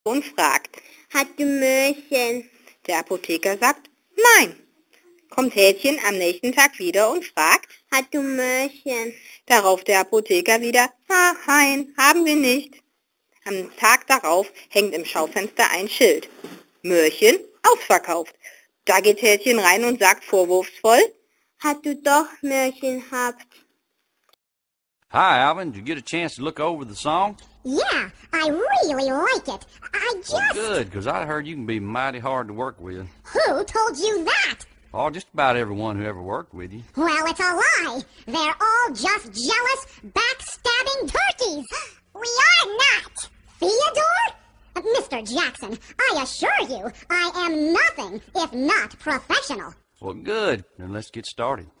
und fragt, Hast du Möhrchen? der Apotheker sagt, nein. Kommt Häschen am nächsten Tag wieder und fragt, Hast du Möhrchen? darauf der Apotheker wieder, nein, haben wir nicht. Am Tag darauf hängt im Schaufenster ein Schild. Möhrchen ausverkauft. Da geht Häschen rein und sagt vorwurfsvoll, Hast du doch Möhrchen habt? Hi, Alvin. Did you get a chance to look over the song? Yeah, I really like it. I just... Well, good, because I heard you can be mighty hard to work with. Who told you that? Oh, just about everyone who ever worked with you. Well, it's a lie. They're all just jealous, backstabbing turkeys. We are not. Theodore? Mr. Jackson, I assure you, I am nothing if not professional. Well, good. Then let's get started.